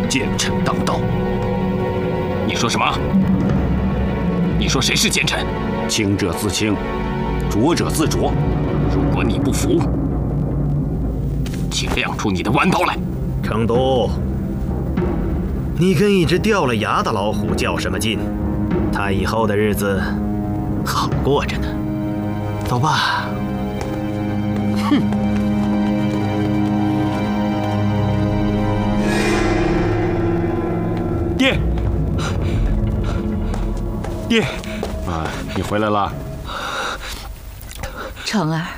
奸臣当道。 你说什么？你说谁是奸臣？ 清者自清，浊者自浊。 如果你不服，请亮出你的弯刀来。 成都，你跟一只掉了牙的老虎较什么劲？他以后的日子好过着呢。走吧。哼。 爹，爹， 啊，你回来了。 成儿，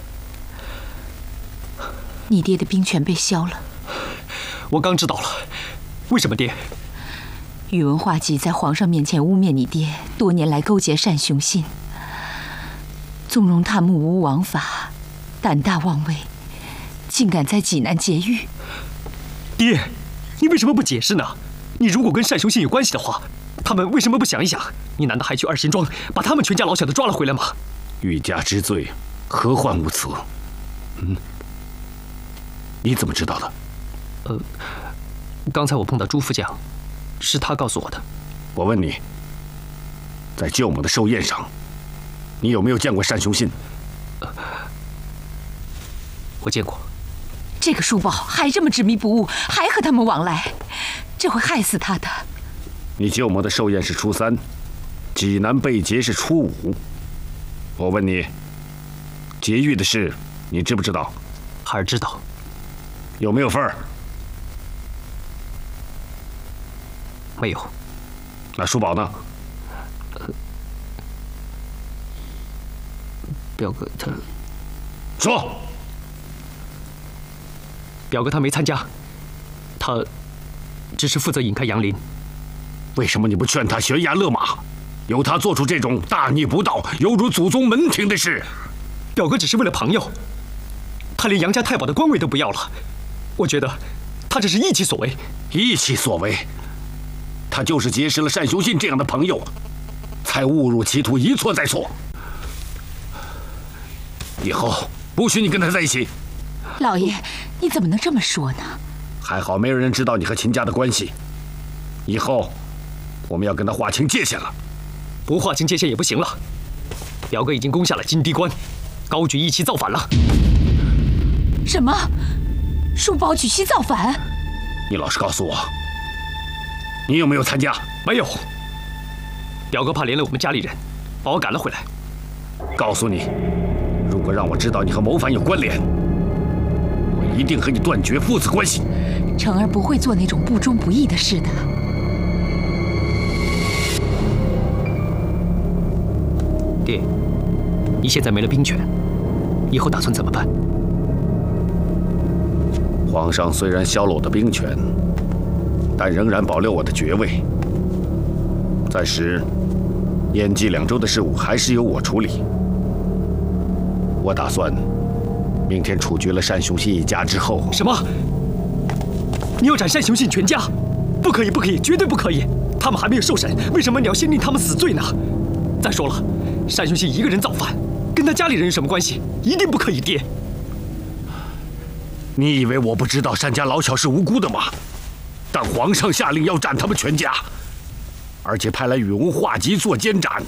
你爹的兵权被削了。 我刚知道了，为什么爹？ 宇文化及在皇上面前污蔑你爹多年来勾结单雄信，纵容他目无王法，胆大妄为，竟敢在济南劫狱。 爹，你为什么不解释呢？你如果跟单雄信有关系的话，他们为什么不想一想？你难道还去二贤庄把他们全家老小都抓了回来吗？ 欲加之罪，何患无辞？你怎么知道的？ 刚才我碰到朱副将，是他告诉我的。 我问你，在舅母的寿宴上，你有没有见过单雄信？ 我见过。 这个书包还这么执迷不悟，还和他们往来，这会害死他的。 你舅母的寿宴是初3，济南被劫是初5。我问你，劫狱的事你知不知道？ 孩儿知道。 有没有份儿？ 没有。 那叔宝呢？ 表哥他说， 表哥他没参加，他只是负责引开杨林。 为什么你不劝他悬崖勒马，由他做出这种大逆不道、有辱祖宗门庭的事？ 表哥只是为了朋友，他连杨家太保的官位都不要了。我觉得他这是意气所为。 意气所为，他就是结识了单雄信这样的朋友，才误入歧途，一错再错。以后不许你跟他在一起。 老爷，你怎么能这么说呢？ 还好没有人知道你和秦家的关系。以后我们要跟他划清界限了。 不划清界限也不行了。表哥已经攻下了金堤关，高举义旗造反了。 什么？叔宝举旗造反？ 你老实告诉我，你有没有参加？ 没有。表哥怕连累我们家里人，把我赶了回来。 告诉你，如果让我知道你和谋反有关联，我一定和你断绝父子关系。 成儿不会做那种不忠不义的事的。 爹，你现在没了兵权，以后打算怎么办？ 皇上虽然削了我的兵权，但仍然保留我的爵位。暂时，燕冀2州的事务还是由我处理。我打算明天处决了单雄信一家之后。 什么？你要斩单雄信全家？不可以，不可以，绝对不可以！他们还没有受审，为什么你要先令他们死罪呢？再说了，单雄信一个人造反，跟他家里人有什么关系？一定不可以，爹！ 你以为我不知道单家老小是无辜的吗？但皇上下令要斩他们全家，而且派来宇文化及做监斩，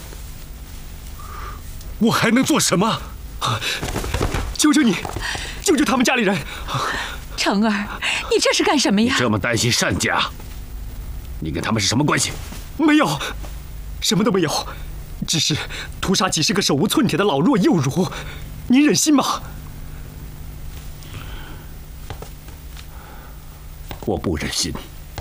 我还能做什么？ 求求你，救救他们家里人！ 成儿，你这是干什么呀？ 你这么担心单家，你跟他们是什么关系？ 没有，什么都没有，只是屠杀几十个手无寸铁的老弱幼乳，您忍心吗？ 我不忍心，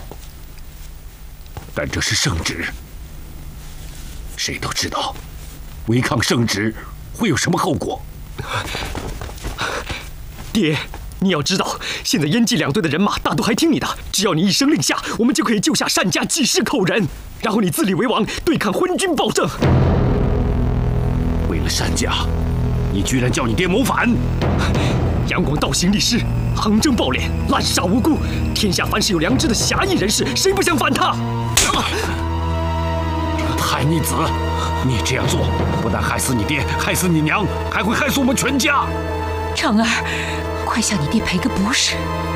但这是圣旨，谁都知道，违抗圣旨会有什么后果。 爹，你要知道，现在燕冀2队的人马大都还听你的，只要你一声令下，我们就可以救下单家几十口人，然后你自立为王，对抗昏君暴政。 为了单家，你居然叫你爹谋反！ 杨广倒行逆施，横征暴敛，滥杀无辜，天下凡是有良知的侠义人士，谁不想反他？ 叛逆子，你这样做不但害死你爹，害死你娘，还会害死我们全家。 成儿，快向你爹赔个不是。